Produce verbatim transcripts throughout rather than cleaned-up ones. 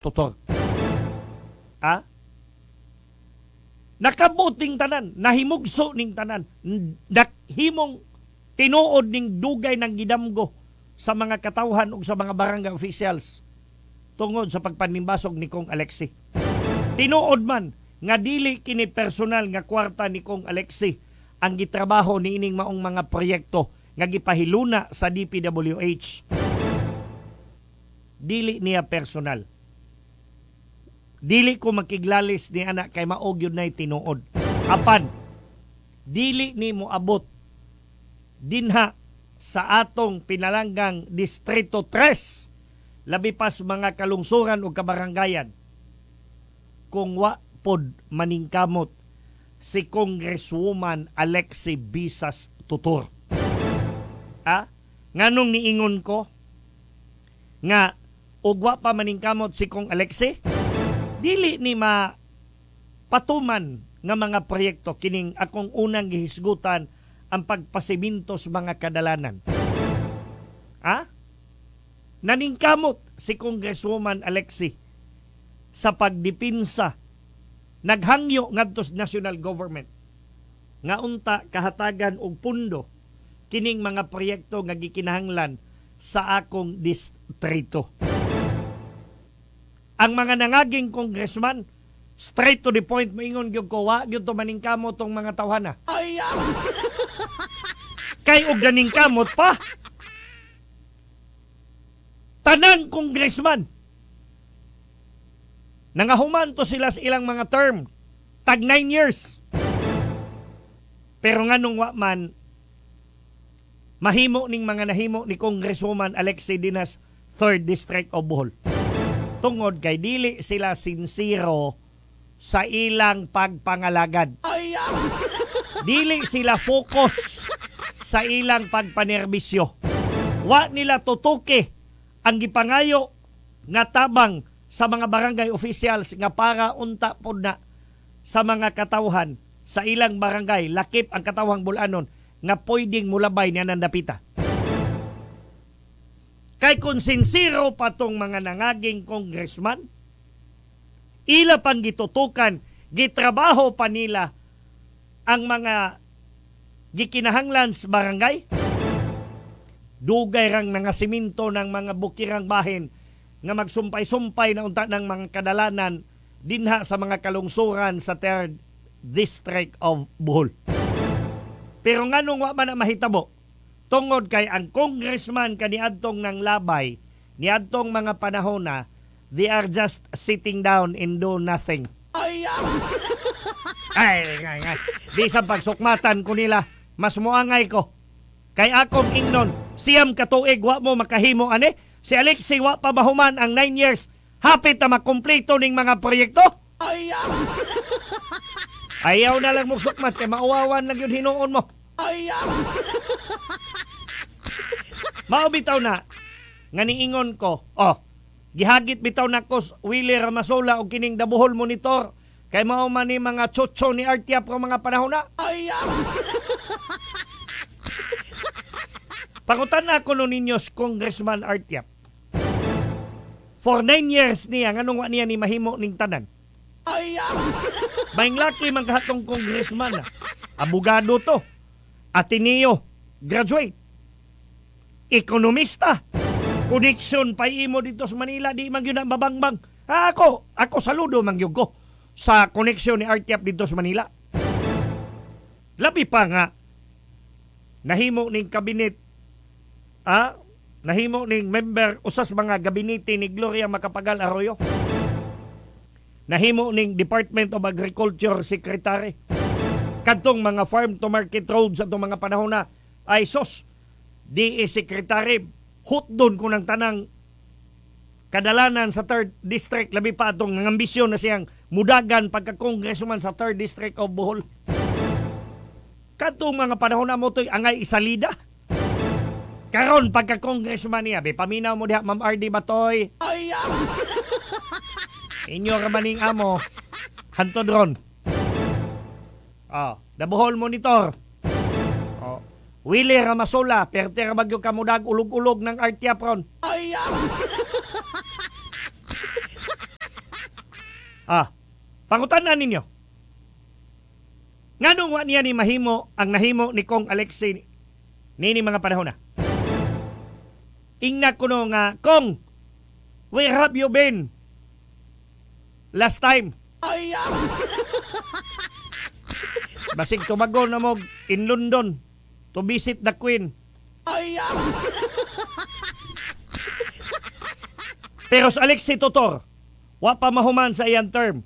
tutor. Ah? Nakabuting tanan, nahimugso ning tanan, naghimong tinuod ning dugay ng gidamgo sa mga katawhan ug sa mga barangay officials tungod sa pagpanimbasog ni Kong Alexi. Tinuod man nga dili kini personal nga kwarta ni Kong Alexi ang gitrabaho ni ining maong mga proyekto nga gipahiluna sa D P W H. Dili niya personal. Dili ko makiglalis ni anak kay maog yun na'y tinuod. Apan, dili ni mo abot dinha sa atong pinalanggang Distrito tres, labi pas mga kalungsuran o kabarangayan, kung wa pod maningkamot si Congresswoman Alexi Visas Tutor. Ah? Nganong niingon ko nga ugwa pa maningkamot si Kong Alexi? Dili ni ma patuman nga mga proyekto kining akong unang gihisgutan ang pagpasiminto sa mga kadalanan. Ha? Naningkamot si Congresswoman Alexi sa pagdipinsa, naghangyo ngadto sa national government nga unta kahatagan og pundo kining mga proyekto nga gikinahanglan sa akong distrito. Ang mga nangaging congressman, straight to the point, maingon gyud ko, wa gyud to maningkamot tong mga tawhana. Kay og naningkamot pa. Tanang congressman. Nangahuman to sila sa ilang mga term. Tag nine years. Pero nganong wa man, mahimo ning mga nahimo ni Congresswoman Alexi Dinas, third District of Bohol. Tungod kay dili sila sinsiro sa ilang pagpangalagad. Dili sila focus sa ilang pagpanerbisyo. Wa nila tutuki ang gipangayo nga tabang sa mga barangay officials nga para unta pod na sa mga katawhan sa ilang barangay, lakip ang katawhang bulanon nga pwedeng mulabay niya nandapita. Kay kung sinsiro pa tong mga nangaging congressman, ila pang gitutukan, gitrabaho pa nila ang mga gikinahanglan sa barangay, dugay rang nangasiminto ng mga bukirang bahin nga magsumpay-sumpay na unta ng mga kadalanan dinha sa mga kalungsuran sa third District of Bohol. Pero nganong wa man na mahitabo, tungod kay ang congressman kaniadtong ng labay, niadtong mga panahon na, they are just sitting down and do nothing. Ay, ay, ay, ay. Di sa pagsukmatan ko nila, mas muangay ko. Kay akong ingnon, siyam katuig, wa mo makahimo, ane? Si Alexi, wa pa mahuman ang nine years, hapit na makumpleto ning mga proyekto? Ayaw! Ayaw na lang mo sukmat, kay mauwawan lang yun hinuon mo. Ayaw! Mao bitaw na nga niingon ko, oh, gihagit bitaw na ko Willie Ramasola og kining Dabuhol Monitor kay mao man ni mga tsotso ni Artiap ko mga panahon na. Ayaw! Pangutan ako no ninyo Congressman Artiap. For nine years niya, nganong wa niya ni mahimo ning tanan. Ayaw! Maing laki man kahatong congressman na. Abogado to. Ateneo graduate. Ekonomista. Connection pa imo dito sa Manila, di man yun ang babangbang. Ha, ako, ako saludo man yun ko sa connection ni Artiap dito sa Manila. Labi pa nga, nahimo ning kabinet, ah, nahimo ning member usas mga gabinete ni Gloria Macapagal Arroyo. Nahimo ning Department of Agriculture Secretary. Kadtong mga farm to market roads sa itong mga panahon na, ay sos, D A Secretary, hutdon ko ng tanang kadalanan sa third District, labi pa itong ambisyon na siyang mudagan pagka-congressman sa third District of Bohol. Kadtong mga panahon na mo to'y angay isalida. Karon pagka-congressman niya, be, paminaw mo diha, Ma'am R D Batoy. Ayaw! Inyo ramaning amo, hantod ron. Oh, Dabuhol Monitor. Oh, Willie Ramasola, perte ra bagyo kamudag ulog-ulog ng Artiap ron. Ayaw! Ah, pangutanan ninyo. Nganong wa niya ni mahimo ang nahimo ni Kong Alexie nini mga panahon na? Ingna ko no nga, Kong, where have you been last time? Ay, Basig tumagon na mo in London to visit the Queen. ay, Pero sa Alexie Totor, wa pa mahuman sa iyang term.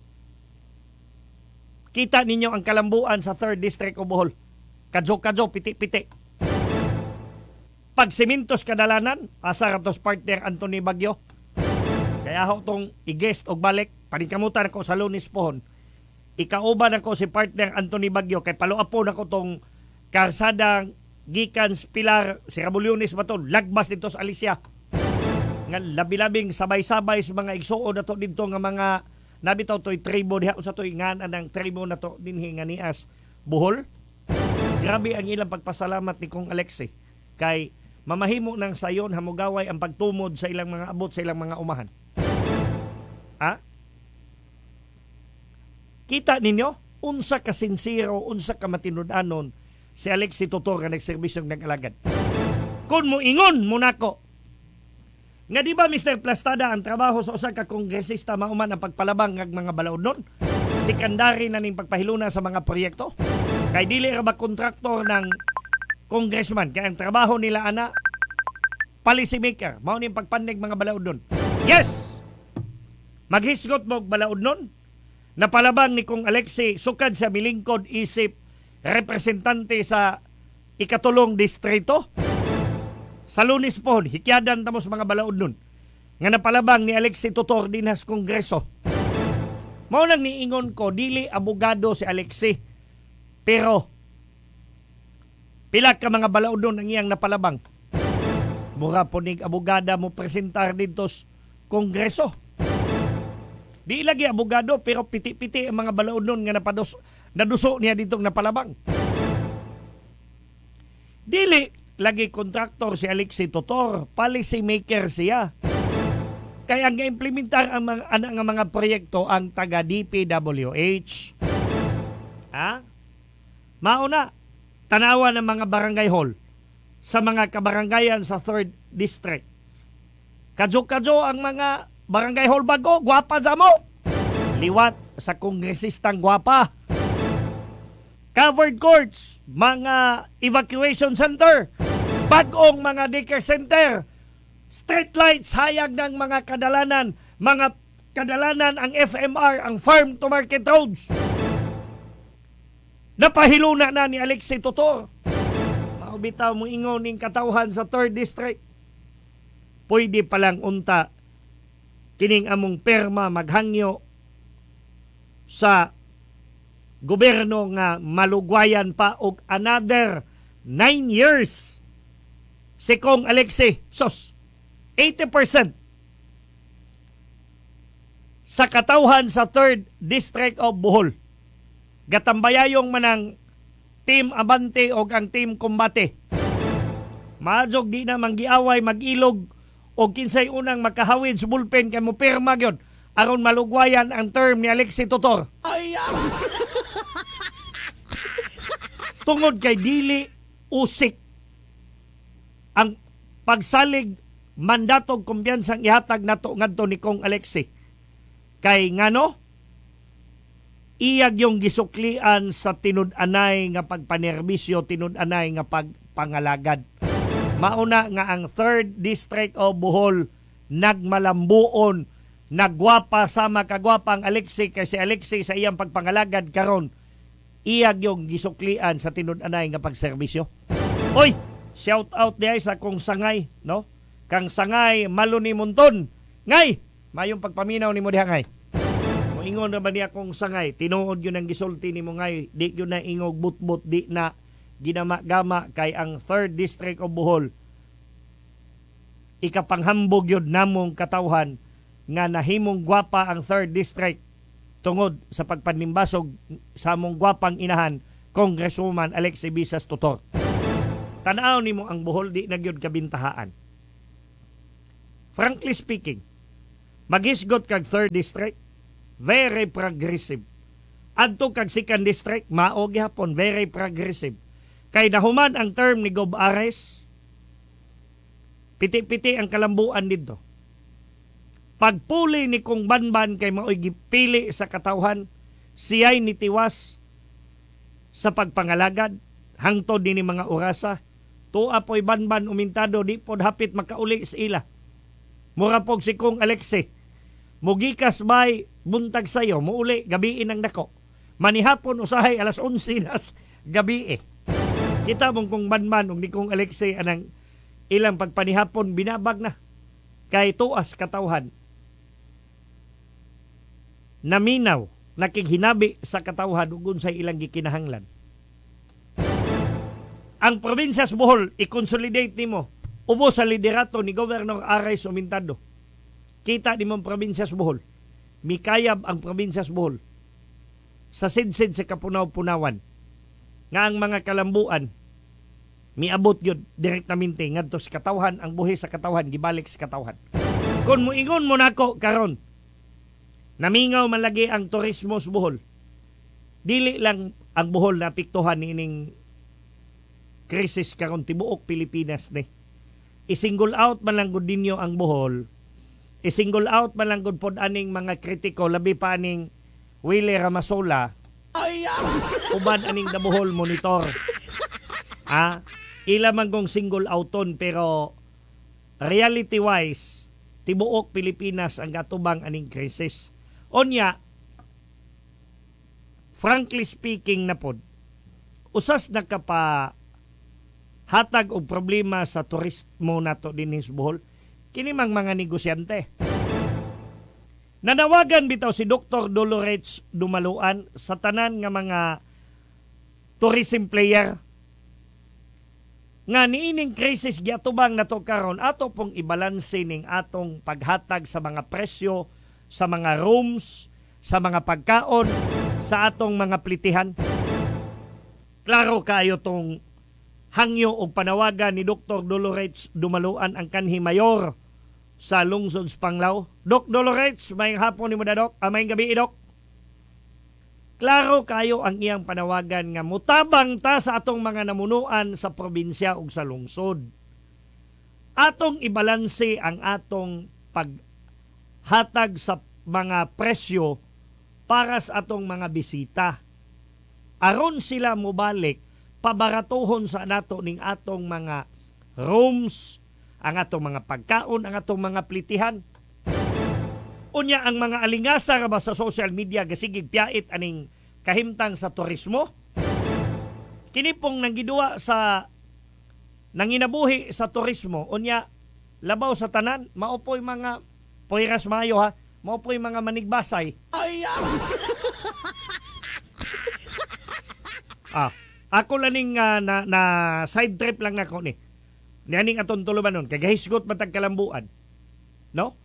Kita ninyo ang kalambuan sa third District of Bohol. Kadyo-kadyo, piti-piti. Pag simintos kadalanan, asa ratos partner Anthony Bagyo. Kaya ako itong i-guest o balik, panikamutan ako sa Lunes pohon. Ikauban ako si partner Anthony Bagyo, kay paluapon ako itong karsadang Gicans Pilar, si Rabulyones ba ito, lagbas dito sa Alicia. Nga labi-labing sabay-sabay sa mga igsuon na to dito nga mga nabitaw to'y tribo diha sa to'y nganan ng tribo na to dinhi nga nias Bohol. Grabe ang ilang pagpasalamat ni Kong Alexie kay mamahimo ng sayon hamugaway ang pagtumod sa ilang mga abot sa ilang mga umahan. Ha? Kita ninyo unsa ka sincero, unsa ka matinud-anon si Alexie Totor nga nagserbisyong nag-alagad. Kun mo ingon mo nako nga di ba Mister Plastada ang trabaho sa usa ka kongresista mauman ang pagpalabang ng mga balaod nun? Sikandari na ning pagpahiluna sa mga proyekto? Kay dili ra ba kontraktor ng congressman? Kaya ang trabaho nila ana, policy maker. Mao ning pagpandig mga balaod nun. Yes! Maghisgot mo balaod nun? Napalabang ni Kong Alexie sukad sa milingkod isip representante sa ikatulong distrito? Sa Lunes po, hikyadan tamos mga balaod nun nga napalabang ni Alexie Totor dinas Kongreso. Mao nang niingon ko, dili abogado si Alexie. Pero, pila ka mga balaod nun ang iyang napalabang. Mura po ning abogada mo presentar dito sa Kongreso. Di lagi abogado, pero piti-piti ang mga balaod nun nga napados, naduso niya ditong napalabang. Dili lagi kontraktor si Alexie Totor, policy maker siya. Kaya ang implementar ang mga, ang mga proyekto ang taga D P W H. Ha? Mauna, tanawa ng mga barangay hall sa mga kabarangayan sa third District. Kadyo-kadyo ang mga barangay hall bago, gwapa sa mo. Liwat sa kongresistang gwapa. Covered courts, mga evacuation center, bagong mga daycare center, street lights, hayag ng mga kadalanan, mga kadalanan ang F M R, ang farm to market roads. Napahiluna na ni Alexie Totor. Maubitaw mo ingon ning katawhan sa third District. Pwede palang unta kining among perma maghangyo sa gobyerno nga malugwayan pa og another nine years si Kong Alexie. Sos, eighty percent sa katawhan sa third District of Bohol. Gatambayayong manang Team Abante o ang Team Combate. Maadjog di na manggiaway, mag-ilog o kinsay unang makahawid sa bullpen kay mo pirma gyud aron malugwayan ang term ni Alexie Totor. ay, Tungod kay dili usik ang pagsalig mandatong kumbiyansang ihatag nato ngadto ni Kong Alexie. Kay ngano? Iyag yung gisuklian sa tinud-anay nga pagpanerbisyo, tinud-anay nga pagpangalagad. Mauna nga ang third District of Bohol nagmalambuon, nagwapa sama kagwapa ang Alexie kay si Alexie sa iyang pagpangalagad karon iyag yung gisuklian sa tinud-anay nga pagserbisyo. Oy, shout out diay sa kong sangay, no? Kang sangay malo ni Monton. Ngay, mayong pagpaminaw nimo diha ngay. Moingon na ba niya kong sangay, tinuod yun ang gisulti nimo ngay, di yun na ingog butbut, di na ginama-gama kay ang third District of Bohol. Ikapanghambog yun namong katawhan nga nahimong gwapa ang third District tungod sa pagpanimbasog sa among gwapang inahan, Congresswoman Alexie Visas Totor. Tanaw nimo ang Bohol, di na gyud kabintahaan. Frankly speaking, maghisgot kag third District, very progressive. Adto kag second district, mao gihapon, very progressive. Kay nahuman ang term ni Gob Ares, piti-piti ang kalambuan dito. Pagpuli ni Kong Banban kay mao'y gipili sa katawhan, siya'y nitiwas sa pagpangalagad, hangtod din ni mga orasa. Tuwa po'y Banban umintado, di pod hapit makauli sa ila. Mura pog si Kong Alexie, mugikas bay buntag sayo, muuli gabiin ang dako. Manihapon usahay alas onse nas gabi eh. Kita mong Kong Banban ug ni Kong Alexie anang ilang pagpanihapon binabag na kay tuas katawhan. Naminaw, nakighinabi sa katawhan ug unsay ilang gikinahanglan. Ang probinsya sa Bohol, i-consolidate nimo ubos sa liderato ni Governor Ares Umintado. Kita ni mong probinsya sa Bohol, mikayab ang probinsya sa Bohol sa sidsid sa kapunaw-punawan nga ang mga kalambuan miabot yun direktamente ngadto sa katawhan, ang buhi sa katawhan gibalik sa katawhan. Kung muingon mo nako karon, namingaw man lagi ang turismo sa Bohol, dili lang ang Bohol na apektuhan niining krisis karon, tibuok Pilipinas ni. I-single out man lang gud ninyo ang Bohol, i-single out man lang gud pod aning mga kritiko, labi pa aning Willie Ramasola, uban aning The Bohol Monitor. Ah, ila man kong single outon, pero reality wise tibuok Pilipinas ang gatubang aning krisis. Onya, frankly speaking na pod, usas na ka pa hatag og problema sa turismo nato dinhi sa Bohol, kini mang mga negosyante. Nanawagan bitaw si Doctor Dolores Dumaluan sa tanan nga mga tourism player nga niining krisis giatubang nato karon, ato pong ibalanse ning atong paghatag sa mga presyo, sa mga rooms, sa mga pagkaon, sa atong mga plitihan. Klaro kayo tong hangyo og panawagan ni Doctor Dolores Dumaluan, ang kanhi mayor sa lungsod sa Panglao. Doc Dolores, may hapon ni mo da, Doc. Ah, may gabi, Doc. Klaro kayo ang iyang panawagan nga mutabang ta sa atong mga namunuan sa probinsya ug sa lungsod. Atong ibalanse ang atong paghatag sa mga presyo para sa atong mga bisita. Aron sila mobalik, pabaratuhon sa nato ning atong mga rooms, ang atong mga pagkaon, ang atong mga plitihan. Unya ang mga alingasa ba sa social media gasigig piyait aning kahimtang sa turismo. Kini pong nanggiduwa sa nanginabuhi sa turismo, unya labaw sa tanan, maupoy mga poiras mayo ha, maupoy mga manigbasay. ah, ako laning uh, na, na side trip lang ako ni. Nianing aton tulumanon, kagahisgot matag kalambuan. No?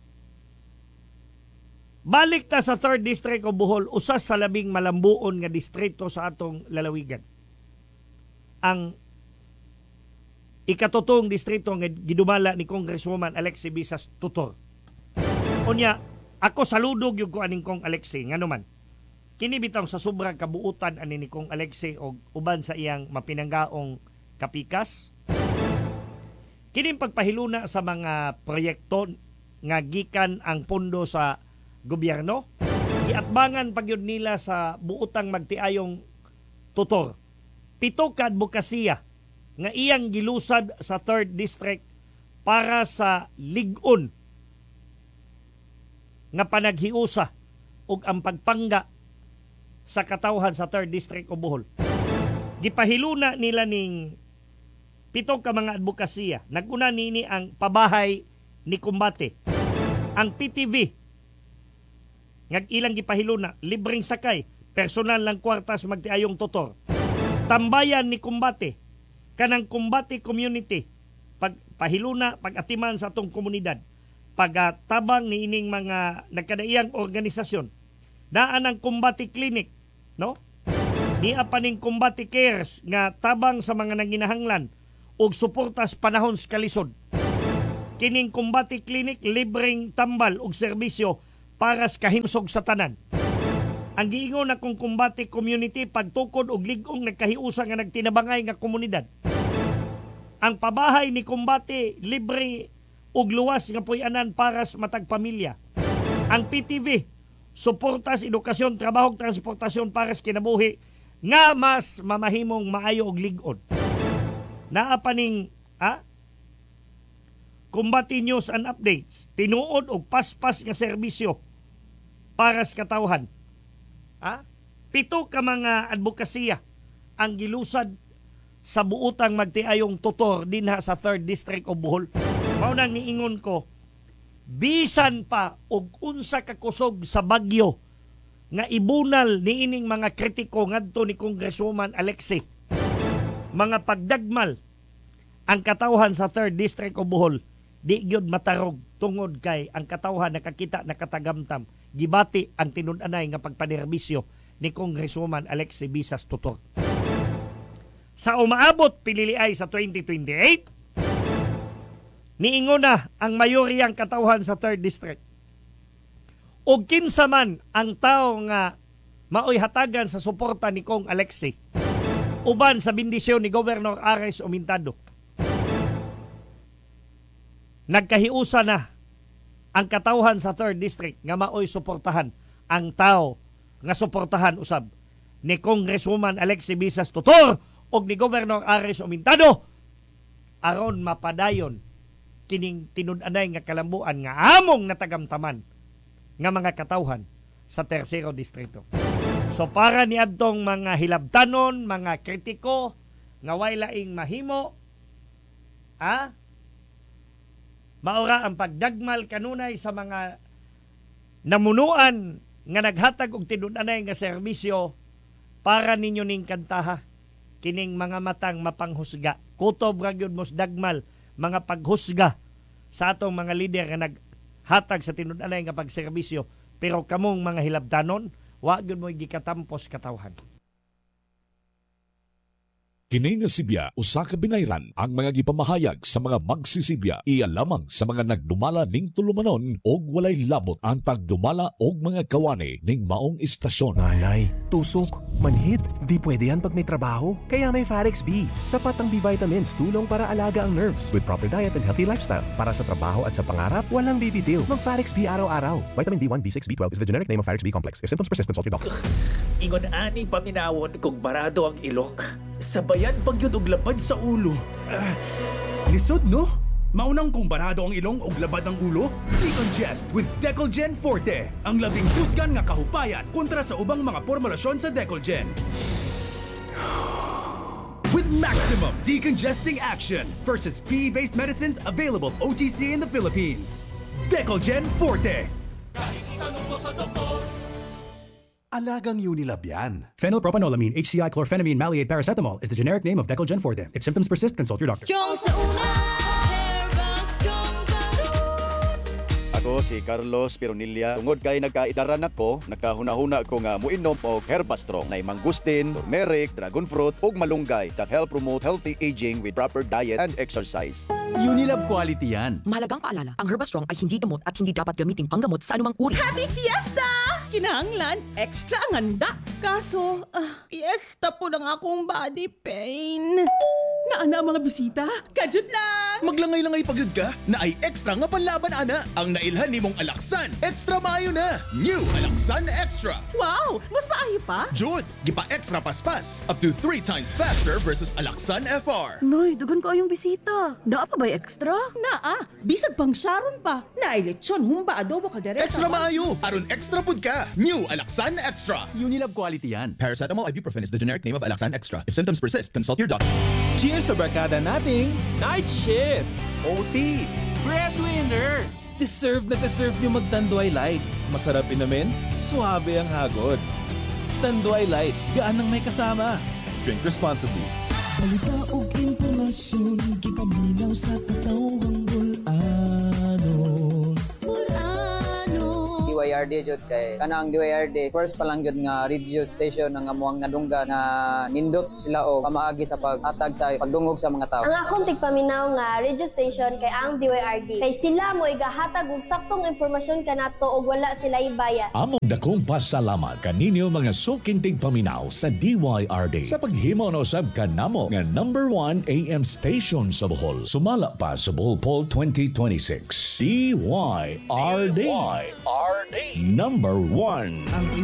Balik ta sa third District o Bohol, usas sa labing malambuon nga distrito sa atong lalawigan. Ang ikatutong distrito nga gidumala ni Congresswoman Alexie Visas Tutor. Unya, ako saludog yung ko aning Kong Alexie, nga naman, kini bitaw sa sobrang kabuutan ani ni Kong Alexie o uban sa iyang mapinanggaong kapikas. Kini pagpahiluna sa mga proyekto nga gikan ang pondo sa gobyerno, giatbangan pagyud nila sa buutang magtiayong tutor. Pito ka adbokasya nga iyang gilusad sa third District para sa lig-on nga panaghiusa ug ang pagpangga sa katawhan sa third District o Bohol. Gipahiluna nila ning pito ka mga adbokasya. Naguna nini ang pabahay ni Kumbate, ang P T V nga ilang gipahiluna, libreng sakay, personal lang kwartas magtiayong tutor. Tambayan ni Kumbate, kanang Kumbate community, pagpahiluna, pag-atiman sa atong komunidad, pagtabang ni ining mga nagkadaiyang organisasyon, daan ang Kumbate Clinic, no? Ni apaning Kumbate Cares nga tabang sa mga nanginahanglan ug suportas panahon sa kalisod. Kining Kumbate Clinic libreng tambal ug serbisyo para sa kahimsog sa tanan. Ang giingon na kong kumbate community pagtukod og ligong nagkahiusa nga nagtinabangay nga komunidad. Ang pabahay ni kumbate libre ug luwas nga puy-anan para sa matag pamilya. Ang P T V suportas edukasyon, trabaho, transportasyon para sa kinabuhi nga mas mamahimong maayo og lig-on. Naa pa ning ah, Kumbate News and Updates, tinuod og paspas nga serbisyo para sa katawhan. Ah? Pito ka mga advokasya ang gilusad sa buutang magtiayong tutor dinha sa third District of Bohol. Mao nang niingon ko, bisan pa og unsa ka kusog sa bagyo nga ibunal niining mga kritiko ngadto ni Congresswoman Alexie, mga pagdagmal ang katawhan sa third District of Bohol, di gyud matarog tungod kay ang katawhan nakakita nakatagamtam gibati ang tinud-anay nga pagpanerbisyo ni Congresswoman Alexie Visas Tutor. Sa umaabot pililiay sa twenty twenty-eight, niingon na ang mayoryang katawhan sa third District. Og kinsa man ang tao nga maoy hatagan sa suporta ni Kong Alexie, uban sa bendisyon ni Governor Ares Umintado, nagkahiusa na ang katawhan sa third District nga maoy suportahan ang tao nga suportahan usab ni Congresswoman Alexie Visas Tutor og ni Governor Ares Umintado aron mapadayon kining tinud-anay nga kalambuan nga among natagamtaman nga mga katawhan sa Tercero Distrito. So para ni adtong mga hilabtanon, mga kritiko nga way laing mahimo, ah, maura ang pagdagmal kanunay sa mga namunuan nga naghatag og tinud-anay nga serbisyo para ninyo ning kantaha kining mga matang mapanghusga. Kutob ra gyud mos dagmal mga paghusga sa atong mga lider nga naghatag sa tinud-anay nga pagserbisyo, pero kamong mga hilabtanon wa gyud mo gikatampos katawhan. Kini nga Sibya usa ka binayran ang mga gipamahayag sa mga magsisibya iya lamang sa mga nagdumala ning tulumanon og walay labot ang tagdumala og mga kawani ning maong istasyon. Nanay, tusok, manhid, di pwede yan pag may trabaho. Kaya may Farex B. Sapat ang B-vitamins, tulong para alaga ang nerves with proper diet and healthy lifestyle. Para sa trabaho at sa pangarap, walang bibitiw. Mag Farex B araw-araw. Vitamin B one, B six, B twelve is the generic name of Farex B complex. If symptoms persist, consult your doctor. Ingon ani paminawon kung barado ang ilong. Sabayan pagyud og labad sa ulo. Uh, lisod no? Maunang kung barado ang ilong og labad ang ulo? Decongest with Decolgen Forte. Ang labing tusgan nga kahupayan kontra sa ubang mga formulasyon sa Decolgen. With maximum decongesting action versus P E-based medicines available O T C in the Philippines. Decolgen Forte. Kahit itanong mo sa doktor, Alagang Unilab yan. Phenylpropanolamine, H C I, chlorphenamine, maleate, paracetamol is the generic name of Decolgen Forte. If symptoms persist, consult your doctor. Strong sa una, Herbal Strong Karon. Ako si Carlos Pironilla. Tungod kay nagkaidaran ako, nakahuna-huna ko nga muinom og Herbastrong na mangustin, turmeric, dragon fruit ug malunggay that help promote healthy aging with proper diet and exercise. Unilab quality yan. Mahalagang paalala, ang Herbastrong ay hindi gamot at hindi dapat gamitin panggamot sa anumang uri. Happy Fiesta! Kinahanglan, extra ang handa. Kaso, uh, fiesta po ng akong body pain. Naana ang mga bisita? Kajut lang! Maglangay-langay pagod ka na ay extra nga panlaban ana. Ang nailhan nimong Alaksan, extra maayo na. New Alaksan Extra. Wow! Mas maayo pa? Jud, gipa extra paspas. Up to three times faster versus Alaksan F R. Noy, dugan ko yung bisita. Naa pa ba'y extra? Naa, bisag pang Sharon pa. Naay lechon, humba, adobo, kaldereta. Extra maayo, aron extra pud ka. New Alaksan Extra. Unilab quality yan. Paracetamol ibuprofen is the generic name of Alaksan Extra. If symptoms persist, consult your doctor. Cheers sa barkada nating Night Shift! O T! Breadwinner! Deserve na deserve nyo mag-Tanduay Light. Masarap inamin, suabe ang hagod. Tanduay Light, gaan nang may kasama. Drink responsibly. Balita o impormasyon, gipaminaw sa katawang bulanon. Bulano. Y R D jud kay kana ang D Y R D first pa lang jud nga radio station nga amuang nadungga nga nindot sila o pamaagi sa paghatag sa pagdungog sa mga tao. Ang akong tigpaminaw nga radio station kay ang D Y R D kay sila mo igahatag og saktong impormasyon kanato og wala sila ibayad. Among dakong pasalamat kaninyo mga sukintig paminaw sa D Y R D sa paghimo no sab kanamo nga number one A M station sa Bohol. Sumala pa sa Bohol Poll twenty twenty-six. D Y R D. Number one.